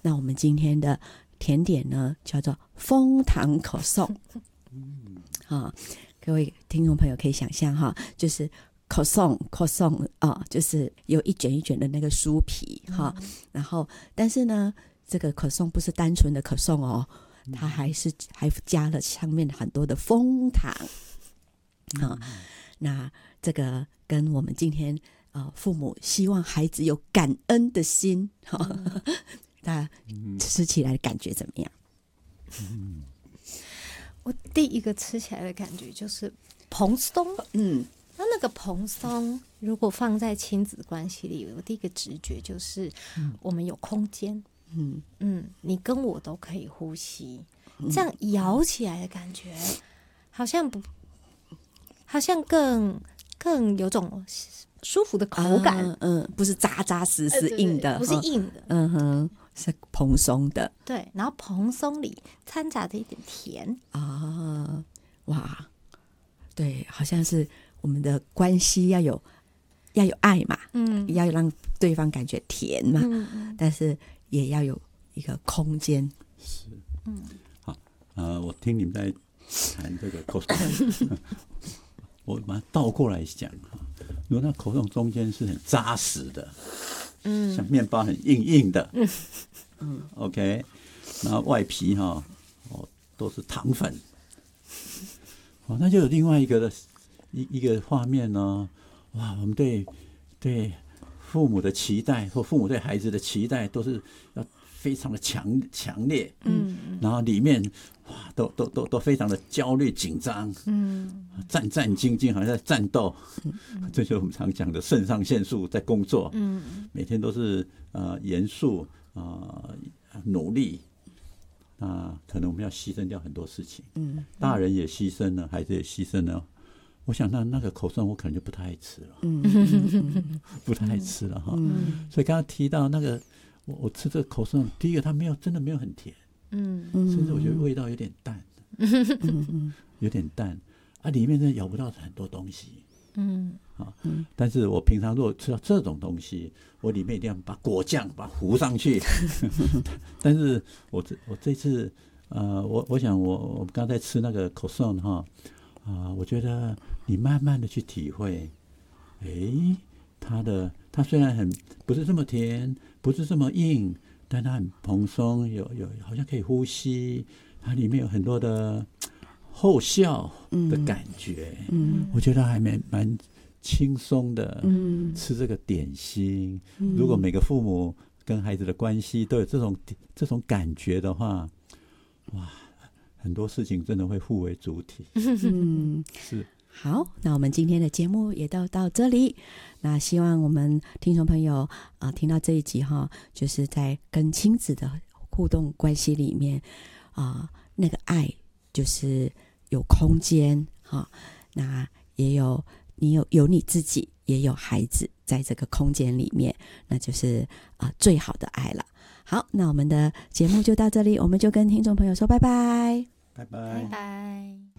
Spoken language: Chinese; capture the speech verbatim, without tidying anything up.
那我们今天的甜点呢，叫做枫糖可颂。啊，各位听众朋友可以想象哈，就是可颂可颂啊，就是有一卷一卷的那个酥皮哈、嗯，然后但是呢，这个可颂不是单纯的可颂哦，它还是还加了上面很多的枫糖啊。那这个跟我们今天啊、呃、父母希望孩子有感恩的心哈，大家吃起来的感觉怎么样？ 嗯，我第一个吃起来的感觉就是蓬松，嗯，那那个蓬松如果放在亲子关系里，我第一个直觉就是我们有空间，嗯嗯，你跟我都可以呼吸，这样咬起来的感觉好像不，好像更更有种舒服的口感， 啊、嗯，不是扎扎实实硬的， 呃、对对对，不是硬的， 嗯哼，是蓬松的， 对，然后蓬松里掺杂着一点甜啊，哇，对，好像是我们的关系要有要有爱嘛，嗯，要让对方感觉甜嘛，嗯嗯，但是也要有一个空间， 是，嗯，好，呃，我听你们在谈这个口颂，我把它倒过来讲哈，如果那口颂中间是很扎实的，嗯，像面包很硬硬的，嗯嗯 ，OK， 然后外皮哈，哦，都是糖粉，哦，那就有另外一个的一一个画面呢，哇，我们对对父母的期待或父母对孩子的期待都是要非常的强强烈，嗯，然后里面哇，都都都都非常的焦虑紧张，嗯，战战兢兢，好像在战斗，嗯，这就是我们常讲的肾上腺素在工作，嗯，每天都是呃严肃啊、呃、努力，那可能我们要牺牲掉很多事情，嗯，大人也牺牲了，孩子也牺牲了。我想那那个口颂我可能就不太爱吃了，嗯，不太爱吃了哈，嗯，所以刚刚提到那个。我我吃这个口颂，第一个它没有真的没有很甜，嗯，甚至我觉得味道有点淡，嗯，有点淡啊，里面真的咬不到很多东西，嗯，啊，但是我平常如果吃到这种东西，我里面一定要把果酱把它糊上去，但是我这我这次呃，我我想我我刚才吃那个口颂哈，啊，我觉得你慢慢的去体会，哎，它的它虽然很不是这么甜。不是这么硬，但它很蓬松，有有好像可以呼吸，它里面有很多的后效的感觉，嗯，我觉得还蛮蛮轻松的，嗯，吃这个点心，嗯，如果每个父母跟孩子的关系都有这种这种感觉的话，哇，很多事情真的会互为主体，嗯，是。 好，那我们今天的节目也到到这里。那希望我们听众朋友啊、呃，听到这一集哈，就是在跟亲子的互动关系里面啊、呃，那个爱就是有空间哈，那也有你有有你自己，也有孩子在这个空间里面，那就是啊、呃、最好的爱了。好，那我们的节目就到这里，我们就跟听众朋友说拜拜， 拜拜， 拜拜。